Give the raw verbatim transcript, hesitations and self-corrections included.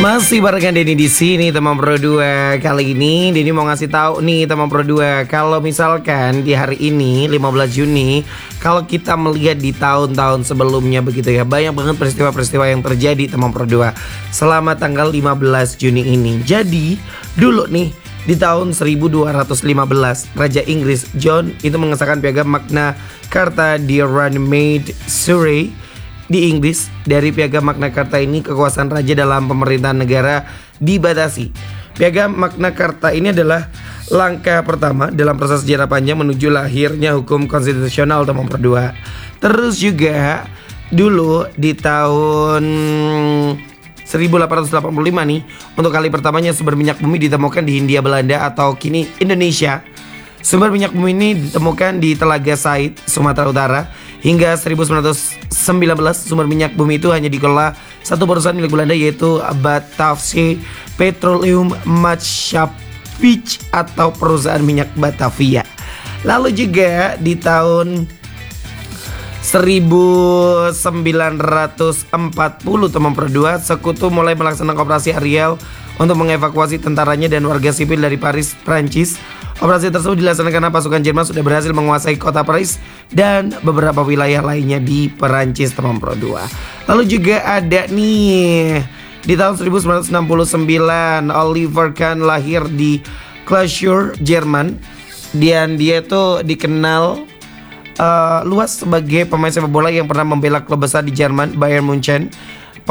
Masih barengan Denny di sini teman Pro dua. Kali ini Denny mau ngasih tahu nih teman Pro dua, kalau misalkan di hari ini lima belas Juni, kalau kita melihat di tahun-tahun sebelumnya begitu ya, banyak banget peristiwa-peristiwa yang terjadi teman Pro dua selama tanggal lima belas Juni ini. Jadi dulu nih di tahun seribu dua ratus lima belas, Raja Inggris John itu mengesahkan piagam Magna Carta di Runnymede, Surrey di Inggris. Dari piagam Magna Carta ini, kekuasaan raja dalam pemerintahan negara dibatasi. Piagam Magna Carta ini adalah langkah pertama dalam proses sejarah panjang menuju lahirnya hukum konstitusional teman Pro dua. Terus juga dulu di tahun seribu delapan ratus delapan puluh lima nih, untuk kali pertamanya sumber minyak bumi ditemukan di Hindia Belanda atau kini Indonesia. Sumber minyak bumi ini ditemukan di Telaga Said, Sumatera Utara. Hingga seribu sembilan ratus sembilan belas, sumber minyak bumi itu hanya dikelola satu perusahaan milik Belanda, yaitu Batavia Petroleum Maatschappij atau perusahaan minyak Batavia. Lalu juga di tahun seribu sembilan ratus empat puluh teman Pro dua, Sekutu mulai melaksanakan operasi Ariel untuk mengevakuasi tentaranya dan warga sipil dari Paris, Prancis. Operasi tersebut dilaksanakan karena pasukan Jerman sudah berhasil menguasai kota Paris dan beberapa wilayah lainnya di Perancis teman Pro dua. Lalu juga ada nih di tahun seribu sembilan ratus enam puluh sembilan, Oliver Kahn lahir di Karlsruhe, Jerman. Dan dia tuh dikenal uh, luas sebagai pemain sepak bola yang pernah membela klub besar di Jerman, Bayern Munchen.